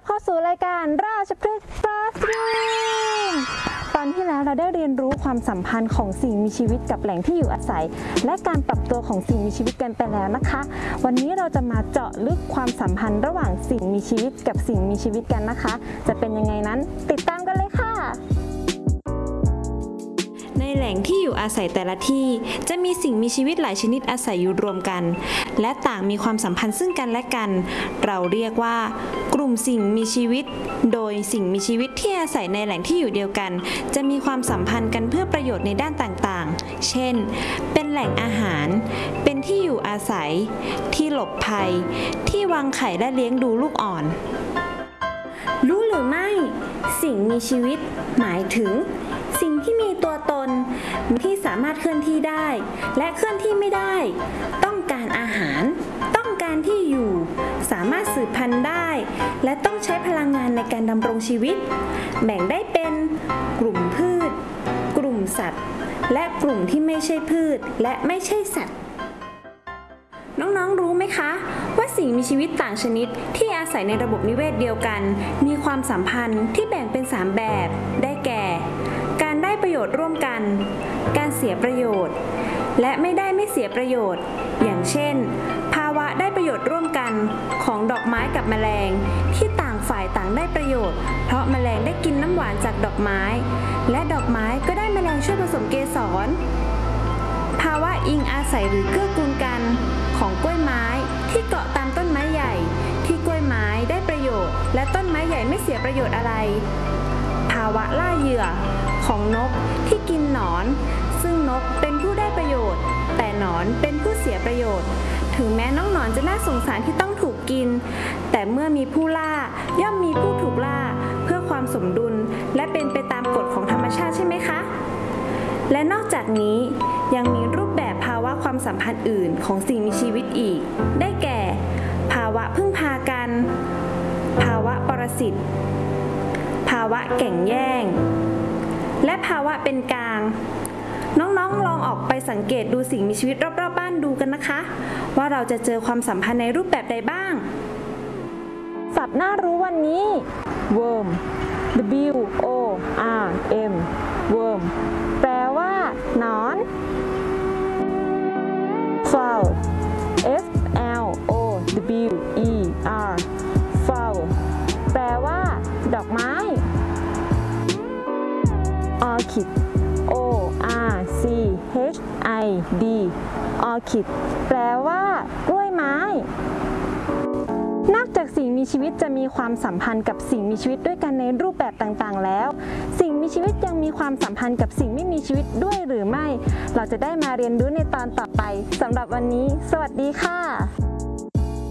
บเข้าสู่รายการราชพฤกษ์คลาสรูมตอนที่แล้วเราได้เรียนรู้ความสัมพันธ์ของสิ่งมีชีวิตกับแหล่งที่อยู่อาศัยและการปรับตัวของสิ่งมีชีวิตกันไปแล้วนะคะวันนี้เราจะมาเจาะลึกความสัมพันธ์ระหว่างสิ่งมีชีวิตกับสิ่งมีชีวิตกันนะคะจะเป็นยังไงนั้นติดตามกันเลยค่ะในแหล่งที่อยู่อาศัยแต่ละที่จะมีสิ่งมีชีวิตหลายชนิดอาศัยอยู่รวมกันและต่างมีความสัมพันธ์ซึ่งกันและกันเราเรียกว่ากลุ่มสิ่งมีชีวิตโดยสิ่งมีชีวิตที่อาศัยในแหล่งที่อยู่เดียวกันจะมีความสัมพันธ์กันเพื่อประโยชน์ในด้านต่างๆเช่นเป็นแหล่งอาหารเป็นที่อยู่อาศัยที่หลบภัยที่วางไข่และเลี้ยงดูลูกอ่อนรู้หรือไม่สิ่งมีชีวิตหมายถึงสิ่งที่มีตัวตนที่สามารถเคลื่อนที่ได้และเคลื่อนที่ไม่ได้ต้องการอาหารต้องการที่อยู่สามารถสืบพันธุ์ได้และต้องใช้พลังงานในการดำรงชีวิตแบ่งได้เป็นกลุ่มพืชกลุ่มสัตว์และกลุ่มที่ไม่ใช่พืชและไม่ใช่สัตว์น้องๆรู้ไหมคะว่าสิ่งมีชีวิตต่างชนิดที่อาศัยในระบบนิเวศเดียวกันมีความสัมพันธ์ที่แบ่งเป็น3แบบได้แก่การได้ประโยชน์ร่วมกันการเสียประโยชน์และไม่เสียประโยชน์อย่างเช่นภาวะได้ประโยชน์ร่วมกันของดอกไม้กับแมลงที่ต่างฝ่ายต่างได้ประโยชน์เพราะแมลงได้กินน้ำหวานจากดอกไม้และดอกไม้ก็ได้แมลงช่วยผสมเกสรภาวะอิงอาศัยหรือเกื้อกูลกันของกล้วยไม้ที่เกาะตามต้นไม้ใหญ่ที่กล้วยไม้ได้ประโยชน์และต้นไม้ใหญ่ไม่เสียประโยชน์อะไรภาวะล่าเหยื่อของนกที่กินหนอนซึ่งนกเป็นผู้ได้ประโยชน์แต่หนอนเป็นผู้เสียประโยชน์ถึงแม้น้องหนอนจะน่าสงสารที่ต้องถูกกินแต่เมื่อมีผู้ล่าย่อมมีผู้ถูกล่าเพื่อความสมดุลและเป็นไปตามกฎของธรรมชาติใช่ไหมคะและนอกจากนี้ยังมีรูปแบบภาวะความสัมพันธ์อื่นของสิ่งมีชีวิตอีกได้แก่ภาวะพึ่งพากันภาวะปรสิตภาวะแก่งแย่งและภาวะเป็นกลางน้องๆลองออกไปสังเกตดูสิ่งมีชีวิตรอบๆบ้านดูกันนะคะว่าเราจะเจอความสัมพันธ์ในรูปแบบใดบ้างศัพท์น่ารู้วันนี้ worm W O R M worm แปลว่าหนอน flower F L O W E R flower แปลว่าดอกไม้ orchid O R C H I D orchid แปลว่ากล้วยไม้นอกจากสิ่งมีชีวิตจะมีความสัมพันธ์กับสิ่งมีชีวิตด้วยกันในรูปแบบต่างๆแล้วสิ่งมีชีวิตยังมีความสัมพันธ์กับสิ่งไม่มีชีวิตด้วยหรือไม่เราจะได้มาเรียนรู้ในตอนต่อไปสำหรับวันนี้สวัสดีค่ะ